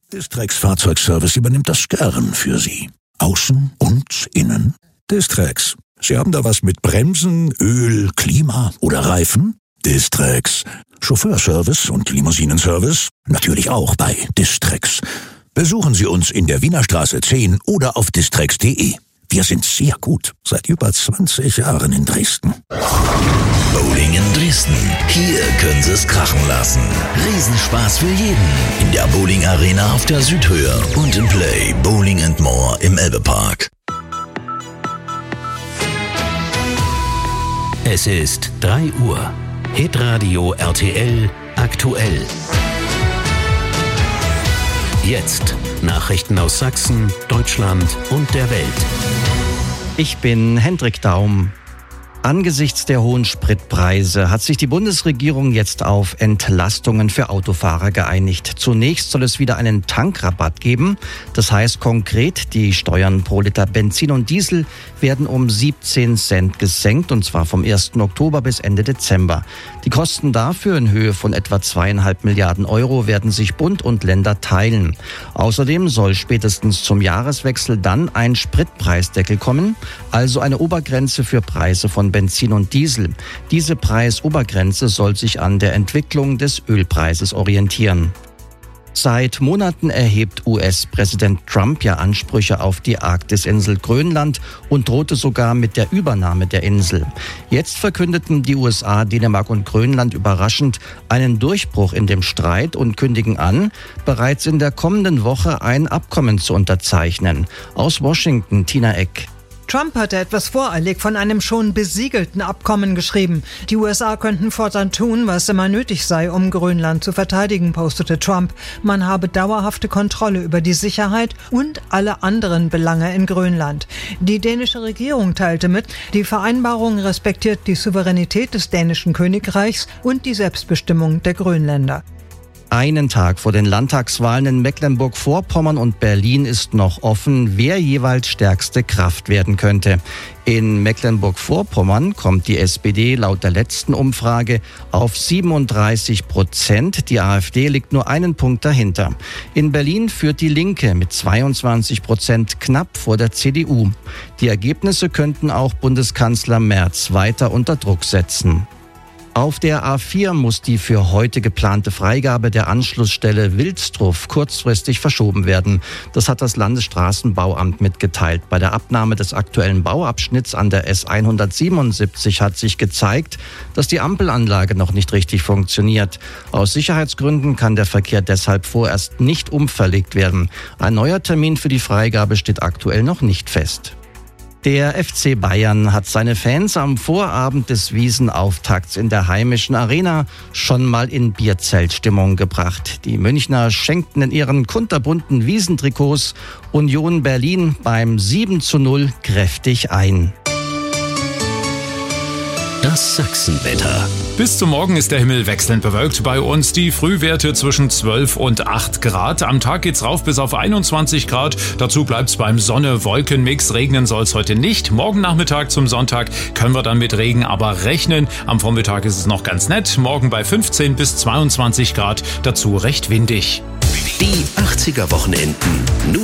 Distrex Fahrzeugservice übernimmt das gern für Sie. Außen und innen. Distrex. Sie haben da was mit Bremsen, Öl, Klima oder Reifen? Distrex. Chauffeurservice und Limousinenservice? Natürlich auch bei Distrex. Besuchen Sie uns in der Wiener Straße 10 oder auf distrex.de. Wir sind sehr gut. Seit über 20 Jahren in Dresden. Bowling in Dresden. Hier können Sie es krachen lassen. Riesenspaß für jeden. In der Bowling Arena auf der Südhöhe und im Play Bowling & More im Elbepark. Es ist 3 Uhr. Hitradio RTL aktuell. Jetzt Nachrichten aus Sachsen, Deutschland und der Welt. Ich bin Hendrik Daum. Angesichts der hohen Spritpreise hat sich die Bundesregierung jetzt auf Entlastungen für Autofahrer geeinigt. Zunächst soll es wieder einen Tankrabatt geben. Das heißt konkret, die Steuern pro Liter Benzin und Diesel werden um 17 Cent gesenkt, und zwar vom 1. Oktober bis Ende Dezember. Die Kosten dafür in Höhe von etwa 2,5 Milliarden Euro werden sich Bund und Länder teilen. Außerdem soll spätestens zum Jahreswechsel dann ein Spritpreisdeckel kommen, also eine Obergrenze für Preise von Benzin und Diesel. Diese Preisobergrenze soll sich an der Entwicklung des Ölpreises orientieren. Seit Monaten erhebt US-Präsident Trump ja Ansprüche auf die Arktisinsel Grönland und drohte sogar mit der Übernahme der Insel. Jetzt verkündeten die USA, Dänemark und Grönland überraschend einen Durchbruch in dem Streit und kündigen an, bereits in der kommenden Woche ein Abkommen zu unterzeichnen. Aus Washington, Tina Eck. Trump hatte etwas voreilig von einem schon besiegelten Abkommen geschrieben. Die USA könnten fortan tun, was immer nötig sei, um Grönland zu verteidigen, postete Trump. Man habe dauerhafte Kontrolle über die Sicherheit und alle anderen Belange in Grönland. Die dänische Regierung teilte mit, die Vereinbarung respektiert die Souveränität des dänischen Königreichs und die Selbstbestimmung der Grönländer. Einen Tag vor den Landtagswahlen in Mecklenburg-Vorpommern und Berlin ist noch offen, wer jeweils stärkste Kraft werden könnte. In Mecklenburg-Vorpommern kommt die SPD laut der letzten Umfrage auf 37%. Die AfD liegt nur einen Punkt dahinter. In Berlin führt die Linke mit 22% knapp vor der CDU. Die Ergebnisse könnten auch Bundeskanzler Merz weiter unter Druck setzen. Auf der A4 muss die für heute geplante Freigabe der Anschlussstelle Wilsdruff kurzfristig verschoben werden. Das hat das Landesstraßenbauamt mitgeteilt. Bei der Abnahme des aktuellen Bauabschnitts an der S177 hat sich gezeigt, dass die Ampelanlage noch nicht richtig funktioniert. Aus Sicherheitsgründen kann der Verkehr deshalb vorerst nicht umverlegt werden. Ein neuer Termin für die Freigabe steht aktuell noch nicht fest. Der FC Bayern hat seine Fans am Vorabend des Wiesenauftakts in der heimischen Arena schon mal in Bierzeltstimmung gebracht. Die Münchner schenkten in ihren kunterbunten Wiesentrikots Union Berlin beim 7:0 kräftig ein. Das Sachsenwetter. Bis zum Morgen ist der Himmel wechselnd bewölkt bei uns. Die Frühwerte zwischen 12 und 8 Grad. Am Tag geht's rauf bis auf 21 Grad. Dazu bleibt's beim Sonne-Wolken-Mix. Regnen soll's heute nicht. Morgen Nachmittag zum Sonntag können wir dann mit Regen aber rechnen. Am Vormittag ist es noch ganz nett. Morgen bei 15 bis 22 Grad. Dazu recht windig. Die 80er Wochenenden. Nur